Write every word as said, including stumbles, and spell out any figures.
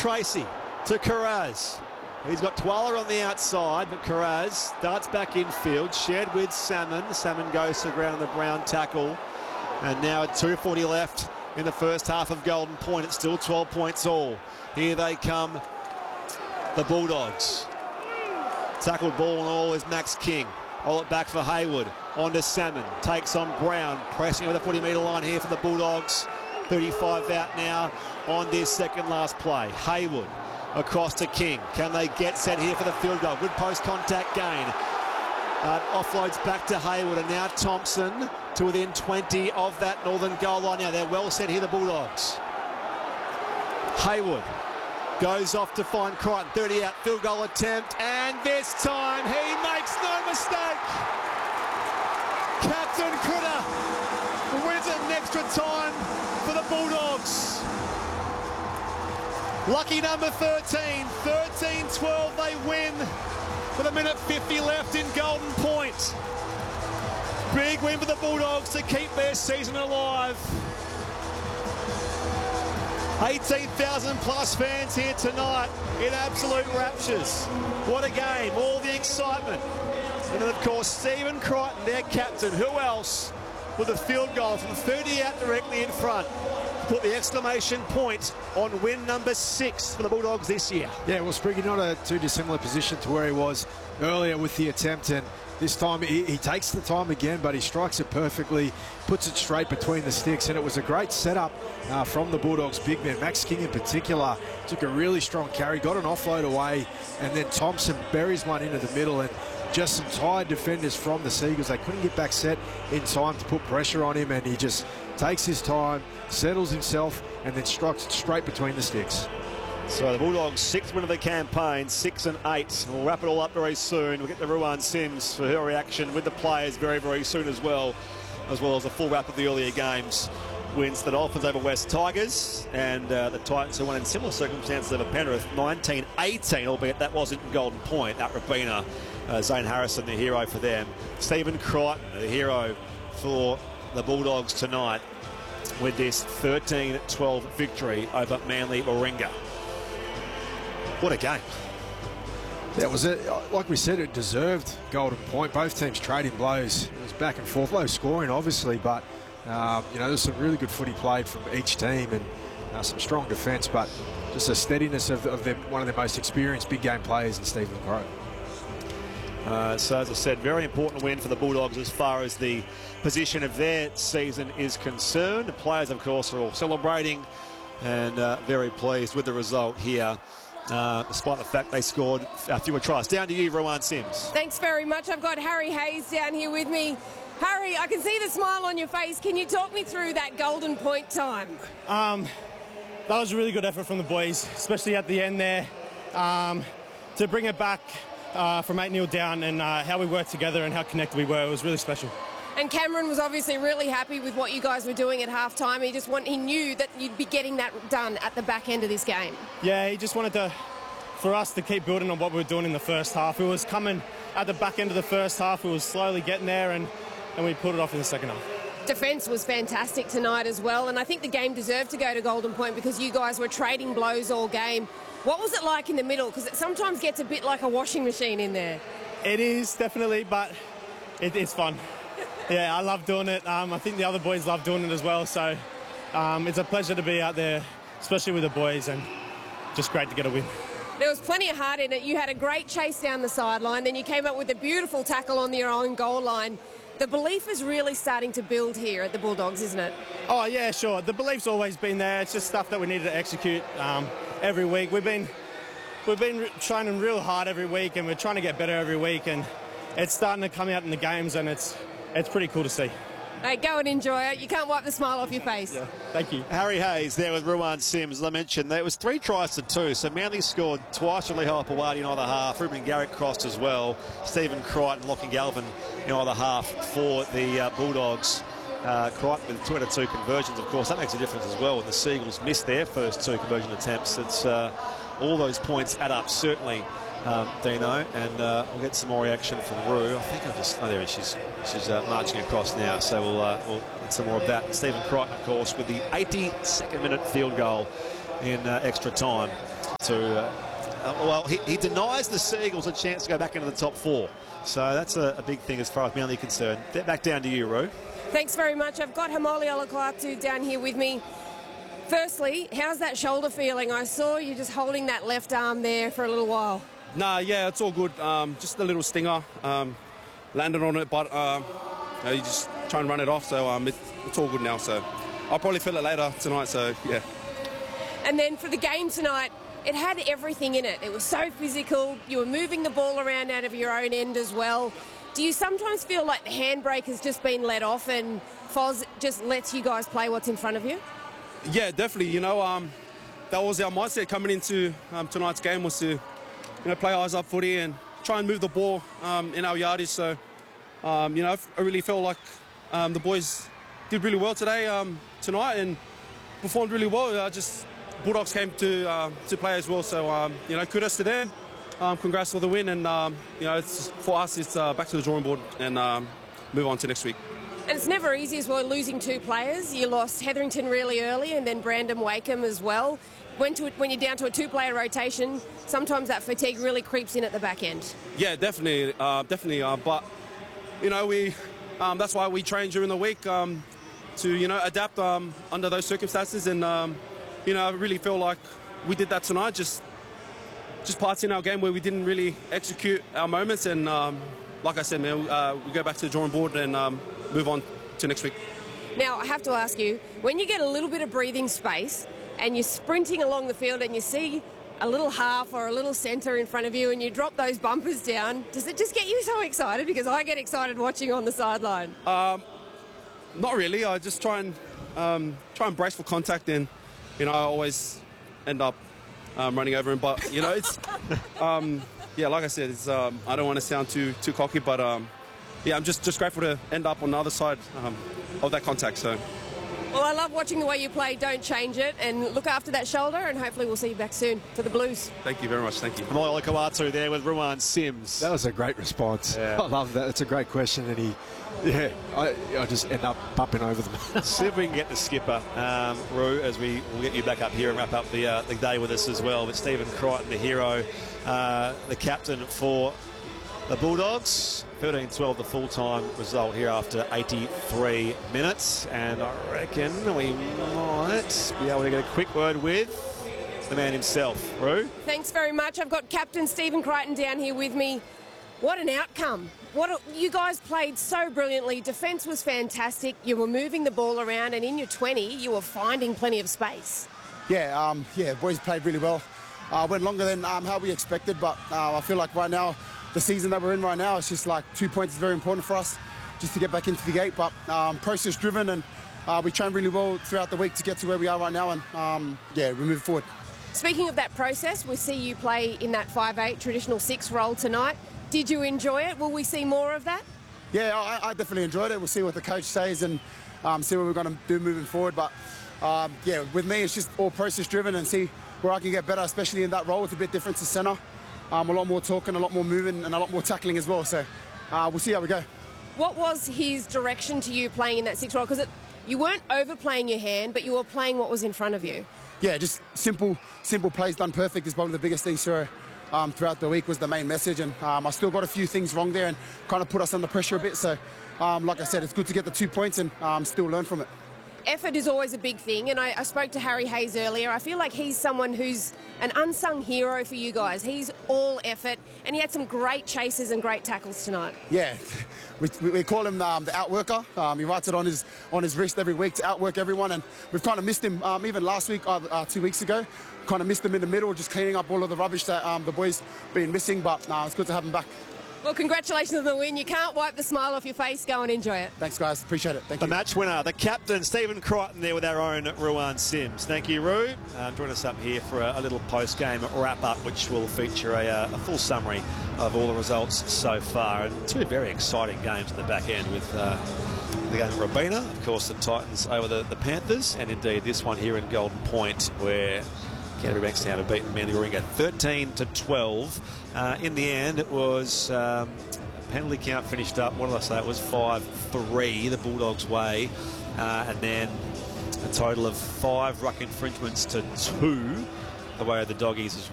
Tracy to Carraz. He's got Twala on the outside, but Carraz darts back infield, shared with Salmon. Salmon goes to the ground on the Brown tackle. And now at two forty left in the first half of Golden Point. It's still twelve points all. Here they come, the Bulldogs. Tackled ball and all is Max King. Roll it back for Hayward. On to Salmon. Takes on Brown. Pressing over the forty metre line here for the Bulldogs. thirty-five out now on this second last play. Hayward across to King. Can they get set here for the field goal? Good post contact gain. Uh, offloads back to Hayward, and now Thompson to within twenty of that northern goal line. Now they're well set here, the Bulldogs. Hayward goes off to find Crichton. thirty out, field goal attempt, and this time he makes no mistake. Captain Critter wins it in extra time for the Bulldogs. Lucky number thirteen, thirteen twelve, they win with a minute fifty left in Golden Point. Big win for the Bulldogs to keep their season alive. eighteen thousand plus fans here tonight in absolute raptures. What a game, all the excitement. And then of course Stephen Crichton, their captain, who else with a field goal from thirty out directly in front. Put the exclamation point on win number six for the Bulldogs this year. Yeah, well, Spriggy, not a too dissimilar position to where he was earlier with the attempt, and this time he, he takes the time again, but he strikes it perfectly, puts it straight between the sticks, and it was a great setup uh, from the Bulldogs big man. Max King in particular took a really strong carry, got an offload away, and then Thompson buries one into the middle, and just some tired defenders from the Seagulls. They couldn't get back set in time to put pressure on him, and he just takes his time, settles himself, and then strikes it straight between the sticks. So the Bulldogs' sixth win of the campaign, six and eight. We'll wrap it all up very soon. We'll get to Ruan Sims for her reaction with the players very, very soon as well, as well as a full wrap of the earlier games. Wins the Dolphins over West Tigers, and uh, the Titans who won in similar circumstances over Penrith, nineteen eighteen, albeit that wasn't in Golden Point. At Rabina, uh, Zane Harrison, the hero for them. Stephen Crichton, the hero for the Bulldogs tonight with this thirteen twelve victory over Manly Warringah. What a game. That was it. Like we said, it deserved Golden Point. Both teams trading blows. It was back and forth, low scoring obviously, but um, you know, there's some really good footy played from each team, and uh, some strong defence, but just a steadiness of, of them, one of their most experienced big game players in Stephen Crichton. Uh, so as I said, very important win for the Bulldogs as far as the position of their season is concerned. The players, of course, are all celebrating and uh, very pleased with the result here, uh, despite the fact they scored a fewer tries. Down to you, Ruan Sims. Thanks very much. I've got Harry Hayes down here with me. Harry, I can see the smile on your face. Can you talk me through that Golden Point time? Um, that was a really good effort from the boys, especially at the end there, um, to bring it back Uh, from eight nil down, and uh, how we worked together and how connected we were. It was really special. And Cameron was obviously really happy with what you guys were doing at halftime. He just want, he knew that you'd be getting that done at the back end of this game. Yeah, he just wanted to, for us to keep building on what we were doing in the first half. It was coming at the back end of the first half. It was slowly getting there, and, and we pulled it off in the second half. Defence was fantastic tonight as well, and I think the game deserved to go to Golden Point because you guys were trading blows all game. What was it like in the middle? Because it sometimes gets a bit like a washing machine in there. It is, definitely, but it, it's fun. Yeah, I love doing it. Um, I think the other boys love doing it as well, so um, it's a pleasure to be out there, especially with the boys, and just great to get a win. There was plenty of heart in it. You had a great chase down the sideline, then you came up with a beautiful tackle on your own goal line. The belief is really starting to build here at the Bulldogs, isn't it? Oh, yeah, sure. The belief's always been there. It's just stuff that we needed to execute um, every week. We've been we've been training real hard every week, and we're trying to get better every week, and it's starting to come out in the games, and it's it's pretty cool to see. Hey, go and enjoy it. You can't wipe the smile off your face. Yeah, thank you. Harry Hayes there with Ruan Sims. As I mentioned, there was three tries to two, so Manly scored twice from Lehigh Pawadi in either half. Ruben Garrick crossed as well. Stephen Crichton, Lachlan Galvin in either half for the uh, Bulldogs. Uh, Crichton with two out of two conversions, of course. That makes a difference as well when the Seagulls missed their first two conversion attempts. It's uh, all those points add up, certainly, um, Dino. And uh, we'll get some more reaction from Rue. I think I've just... Oh, there she's She's uh, marching across now, so we'll, uh, we'll get some more of that. Stephen Crichton, of course, with the eighty-second minute field goal in uh, extra time. To uh, uh, well, he, he denies the Seagulls a chance to go back into the top four. So that's a, a big thing as far as Manly concerned. Back down to you, Roo. Thanks very much. I've got Haumole Olakau'atu down here with me. Firstly, how's that shoulder feeling? I saw you just holding that left arm there for a little while. Nah, yeah, it's all good. Um, just a little stinger. Um, landed on it, but uh, you, know, you just try and run it off. So um, it, it's all good now. So I'll probably feel it later tonight. So yeah. And then for the game tonight, it had everything in it. It was so physical. You were moving the ball around out of your own end as well. Do you sometimes feel like the handbrake has just been let off and Foz just lets you guys play what's in front of you? Yeah, definitely. You know, um, that was our mindset coming into um, tonight's game, was to, you know, play eyes up footy and try and move the ball um, in our yardage. So, um, you know, I really felt like um, the boys did really well today, um, tonight, and performed really well. I just Bulldogs came to uh, to play as well. So, um, you know, kudos to them. Um, congrats for the win, and um, you know, it's, for us, it's uh, back to the drawing board and um, move on to next week. And it's never easy as well losing two players. You lost Hetherington really early and then Brandon Wakeham as well. When, to, when you're down to a two-player rotation, sometimes that fatigue really creeps in at the back end. Yeah, definitely, uh, definitely. Uh, but, you know, we um, that's why we train during the week um, to, you know, adapt um, under those circumstances. And, um, you know, I really feel like we did that tonight, just just parts in our game where we didn't really execute our moments. And, um, like I said, man, uh, we go back to the drawing board and um, move on to next week. Now, I have to ask you, when you get a little bit of breathing space and you're sprinting along the field and you see a little half or a little centre in front of you and you drop those bumpers down, does it just get you so excited? Because I get excited watching on the sideline. Um, not really. I just try and um, try and brace for contact, and, you know, I always end up um, running over him. But, you know, it's... Um, yeah, like I said, it's, um, I don't want to sound too too cocky, but... Um, Yeah, I'm just, just grateful to end up on the other side um, of that contact. So, well, I love watching the way you play. Don't change it, and look after that shoulder, and hopefully we'll see you back soon for the Blues. Thank you very much. Thank you. Haumole Olakau'atu there with Ruan Sims. That was a great response. Yeah. I love that. It's a great question, and he, yeah, I, I just end up bumping over them. See if we can get the skipper, um, Roo, as we will get you back up here and wrap up the uh, the day with us as well. But Stephen Crichton, the hero, uh, the captain for the Bulldogs. thirteen twelve the full-time result here after eighty-three minutes, and I reckon we might be able to get a quick word with the man himself. Roo? Thanks very much. I've got Captain Stephen Crichton down here with me. What an outcome. What a, you guys played so brilliantly. Defence was fantastic. You were moving the ball around, and in your twenty, you were finding plenty of space. Yeah, um, yeah, boys played really well. Uh, went longer than um, how we expected, but uh, I feel like right now, the season that we're in right now, it's just like two points is very important for us just to get back into the gate. But um, process driven, and uh, we trained really well throughout the week to get to where we are right now, and um, yeah, we move forward. Speaking of that process, we see you play in that five eight traditional six role tonight. Did you enjoy it? Will we see more of that? Yeah, I, I definitely enjoyed it. We'll see what the coach says and um, see what we're going to do moving forward. But um, yeah, with me, it's just all process driven, and see where I can get better, especially in that role. It's a bit different to centre. Um, a lot more talking, a lot more moving, and a lot more tackling as well. So uh, we'll see how we go. What was his direction to you playing in that six role? Because you weren't overplaying your hand, but you were playing what was in front of you. Yeah, just simple, simple plays done perfect is probably the biggest thing. So um, throughout the week was the main message, and um, I still got a few things wrong there and kind of put us under pressure a bit. So um, like I said, it's good to get the two points and um, still learn from it. Effort is always a big thing, and I, I spoke to Harry Hayes earlier. I feel like he's someone who's an unsung hero for you guys. He's all effort, and he had some great chases and great tackles tonight. Yeah, we, we call him um, the outworker. Um, he writes it on his on his wrist every week to outwork everyone, and we've kind of missed him um, even last week, uh, uh, two weeks ago. Kind of missed him in the middle, just cleaning up all of the rubbish that um, the boys been missing, but uh, it's good to have him back. Well, congratulations on the win. You can't wipe the smile off your face. Go and enjoy it. Thanks, guys. Appreciate it. Thank the you. The match winner, the captain, Stephen Crichton, there with our own Ruan Sims. Thank you, Roo. Um, join us up here for a, a little post-game wrap-up, which will feature a, a full summary of all the results so far. And two very exciting games in the back end with uh, the game at Robina, of course, the Titans over the, the Panthers, and indeed this one here in Golden Point, where Canterbury Bankstown have beaten Manly Warringah thirteen to twelve. Uh, in the end, it was um, penalty count finished up. What did I say? It was five three, the Bulldogs' way, uh, and then A total of five ruck infringements to two the way of the Doggies as